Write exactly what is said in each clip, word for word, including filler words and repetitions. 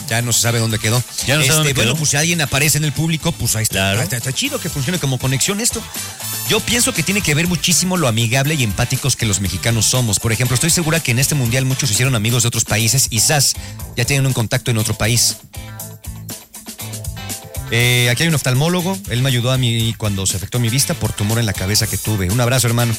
Ya no se sabe dónde quedó. Ya no este, sabe dónde bueno, quedó. pues si alguien aparece en el público, pues ahí está. Claro. Está, está chido que funcione como conexión esto. Yo pienso que tiene que ver muchísimo lo amigable y empáticos que los mexicanos somos. Por ejemplo, estoy segura que en este mundial muchos se hicieron amigos de otros países y quizás ya tienen un contacto en otro país. Eh, aquí hay un oftalmólogo. Él me ayudó a mí cuando se afectó mi vista por tumor en la cabeza que tuve. Un abrazo, hermano.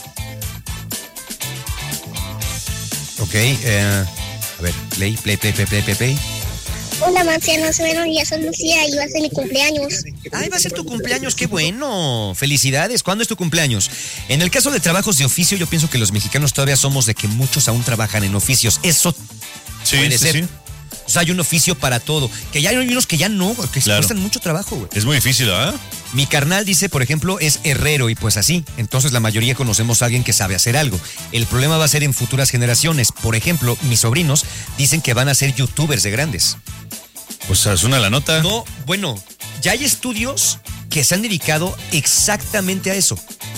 Ok, eh, a ver, play, play, play, play, play, play, play. Hola, Marciano, soy buenos días, soy Lucía y va a ser mi cumpleaños. Ay, va a ser tu cumpleaños, qué bueno. Felicidades. ¿Cuándo es tu cumpleaños? En el caso de trabajos de oficio, yo pienso que los mexicanos todavía somos de que muchos aún trabajan en oficios. Eso Sí, puede sí, ser. sí. O sea, hay un oficio para todo. Que ya hay unos que ya no, que Claro. cuestan mucho trabajo, güey. Es muy difícil, ¿ah? Mi carnal dice, por ejemplo, es herrero y pues así. Entonces la mayoría conocemos a alguien que sabe hacer algo. El problema va a ser en futuras generaciones. Por ejemplo, mis sobrinos dicen que van a ser youtubers de grandes. Pues suena la nota. No, bueno, ya hay estudios que se han dedicado exactamente a eso.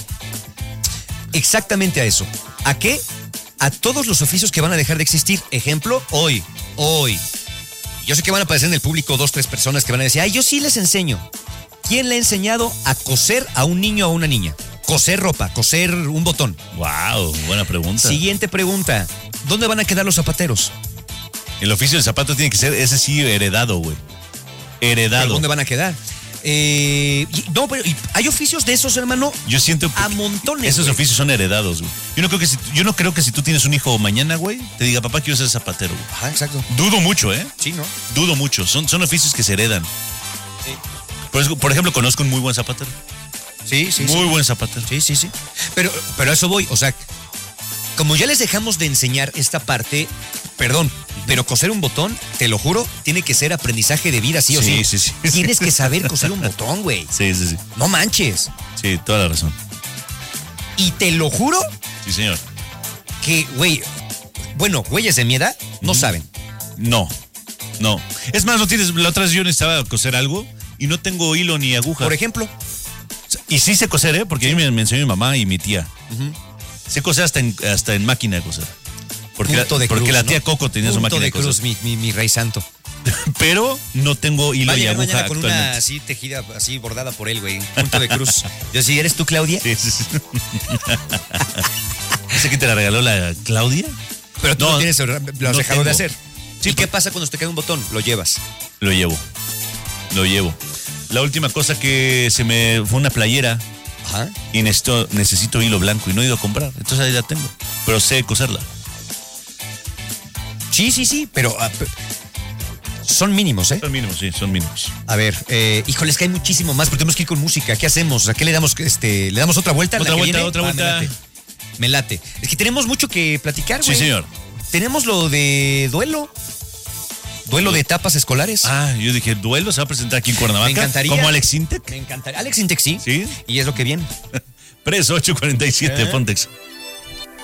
Exactamente a eso. ¿A qué? A todos los oficios que van a dejar de existir. Ejemplo, hoy, hoy. Yo sé que van a aparecer en el público dos, tres personas que van a decir, ay, yo sí les enseño. ¿Quién le ha enseñado a coser a un niño o a una niña? Coser ropa, coser un botón. Wow, buena pregunta. Siguiente pregunta. ¿Dónde van a quedar los zapateros? El oficio del zapato tiene que ser, ese sí, heredado, güey. Heredado. ¿Pero dónde van a quedar? Eh, y- no, pero y hay oficios de esos, hermano. Yo siento A montones, esos güey. oficios son heredados, güey. Yo no creo que si, yo no creo que si tú tienes un hijo mañana, güey, te diga, papá, quiero ser zapatero, güey. Ajá, exacto. Dudo mucho, ¿eh? Sí, ¿no? Dudo mucho. Son, son oficios que se heredan. Por, eso- por ejemplo, conozco un muy buen zapatero. Sí, sí, muy sí. buen zapatero. Sí, sí, sí. Pero, pero a eso voy. O sea, como ya les dejamos de enseñar esta parte, perdón, pero coser un botón, te lo juro, tiene que ser aprendizaje de vida, sí o sí. Sí, sí, sí. Tienes que saber coser un botón, güey. Sí, sí, sí. No manches. Sí, toda la razón. Y te lo juro Sí, señor. que, güey, bueno, güeyes de mi edad no saben. No, no. Es más, no tienes. La otra vez yo necesitaba coser algo y no tengo hilo ni aguja. Por ejemplo, Y sí sé coser, ¿eh? Porque a mí me, me enseñó mi mamá y mi tía. Sé coser hasta en, hasta en máquina de coser. Porque, punto la, de porque cruz, la ¿no? tía Coco tenía su Punto máquina de, de cruz, coser. mi, mi, mi rey santo. Pero no tengo hilo Va a y llegar aguja mañana con actualmente. una así tejida, así bordada por él, güey. Punto de cruz. Yo sí, ¿eres tú, Claudia? Sí, sí, sí. ¿Ese que te la regaló la Claudia? Pero tú No, no, tienes, lo has no dejado tengo. de hacer. Sí, ¿Y qué pero- pasa cuando te cae un botón? Lo llevas. Lo llevo. Lo llevo. La última cosa que se me fue una playera Ajá. y necesito, necesito hilo blanco y no he ido a comprar. Entonces ahí la tengo. Pero sé coserla. Sí, sí, sí, pero ah, pe- son mínimos, ¿eh? Son mínimos, sí, son mínimos. A ver, eh, híjole, es que hay muchísimo más, pero tenemos que ir con música. ¿Qué hacemos? ¿A qué le damos? Este, ¿Le damos otra vuelta? Otra ¿La que vuelta, viene? otra Va, vuelta. Me late. Me late. Es que tenemos mucho que platicar, Sí, güey. señor. Tenemos lo de duelo. Duelo de etapas escolares. Ah, yo dije, duelo se va a presentar aquí en Cuernavaca. Me encantaría. Como Alex Intec. Me encantaría. Alex Intec, sí. Sí. Y es lo que viene. Preso ocho cuarenta y siete, ¿Eh? Pontex.